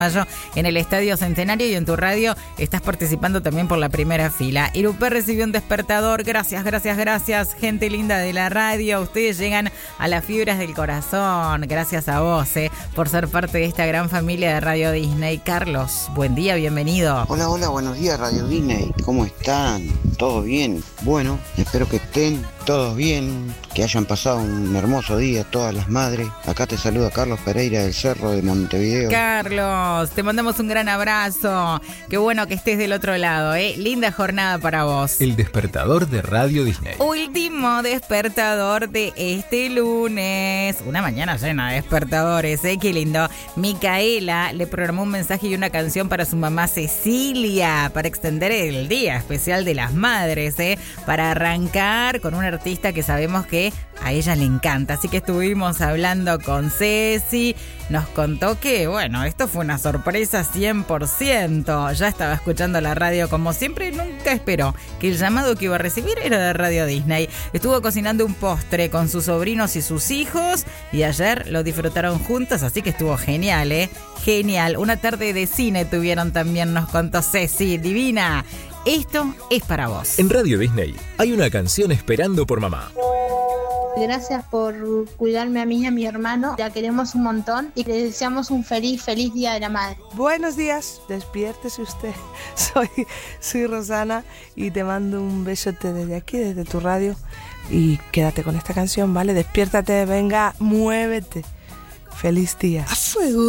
Mayo en el Estadio Centenario, y en tu radio estás participando también por la primera fila. Irupé recibió un despertador. Gracias, gente linda de la radio. Ustedes llegan a las fibras del corazón. Gracias a vos, por ser parte de esta gran familia de Radio Disney. Carlos, buen día, bienvenido. Hola, buenos días Radio Disney. ¿Cómo están? ¿Todo bien? Bueno, espero que estén todos bien, que hayan pasado un hermoso día todas las madres. Acá te saluda Carlos Pereira del Cerro de Montevideo. Carlos, te mandamos un gran abrazo. Qué bueno que estés del otro lado, Linda jornada para vos. El despertador de Radio Disney. Último despertador de este lunes. Una mañana llena de despertadores, qué lindo. Micaela le programó un mensaje y una canción para su mamá Cecilia, para extender el día especial de las madres, para arrancar con un artista que sabemos que a ella le encanta. Así que estuvimos hablando con Ceci, nos contó que, bueno, esto fue una sorpresa 100%. Ya estaba escuchando la radio como siempre, nunca esperó que el llamado que iba a recibir era de Radio Disney. Estuvo cocinando un postre con sus sobrinos y sus hijos, y ayer lo disfrutaron juntos, así que estuvo genial, Genial. Una tarde de cine tuvieron también, nos contó Ceci, divina. Esto es para vos. En Radio Disney hay una canción esperando por mamá. Gracias por cuidarme a mí y a mi hermano. La queremos un montón y le deseamos un feliz Día de la Madre. Buenos días, despiértese usted. Soy Rosana y te mando un besote desde aquí, desde tu radio. Y quédate con esta canción, ¿vale? Despiértate, venga, muévete. Feliz día. A fuego.